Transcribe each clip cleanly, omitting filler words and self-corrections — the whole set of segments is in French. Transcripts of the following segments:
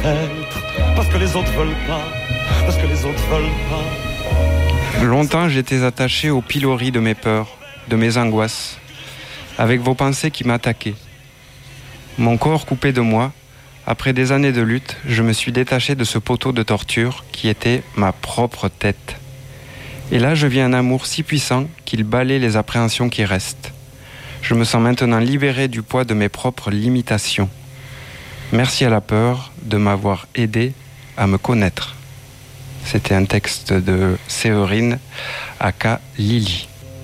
peut-être parce que les autres veulent pas, parce que les autres veulent pas. Longtemps j'étais attaché au pilori de mes peurs, de mes angoisses, avec vos pensées qui m'attaquaient. Mon corps coupé de moi, après des années de lutte, je me suis détaché de ce poteau de torture qui était ma propre tête. Et là je vis un amour si puissant qu'il balaie les appréhensions qui restent. Je me sens maintenant libéré du poids de mes propres limitations. Merci à la peur de m'avoir aidé à me connaître. C'était un texte de Séverine aka Lily.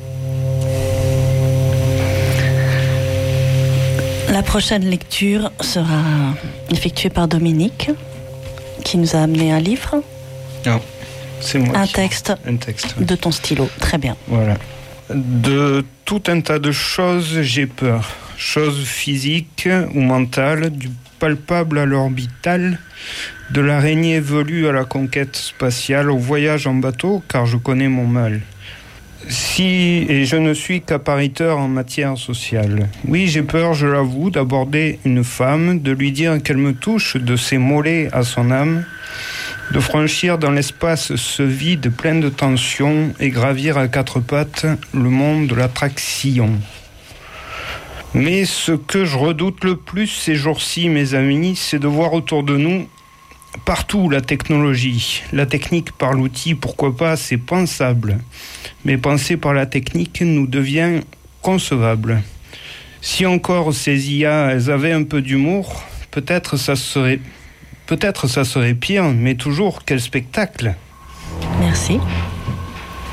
La prochaine lecture sera effectuée par Dominique, qui nous a amené un livre. Non, c'est moi. Un texte oui. De ton stylo. Très bien. Voilà. De tout un tas de choses, j'ai peur. Choses physiques ou mentales, du palpable à l'orbital, de l'araignée velue à la conquête spatiale, au voyage en bateau, car je connais mon mal. Et je ne suis qu'appariteur en matière sociale. Oui, j'ai peur, je l'avoue, d'aborder une femme, de lui dire qu'elle me touche de ses mollets à son âme, de franchir dans l'espace ce vide plein de tensions et gravir à quatre pattes le monde de l'attraction. Mais ce que je redoute le plus ces jours-ci, mes amis, c'est de voir autour de nous partout la technologie. La technique par l'outil, pourquoi pas, c'est pensable. Mais penser par la technique nous devient concevable. Si encore ces IA, elles avaient un peu d'humour, peut-être ça serait pire, mais toujours quel spectacle. Merci.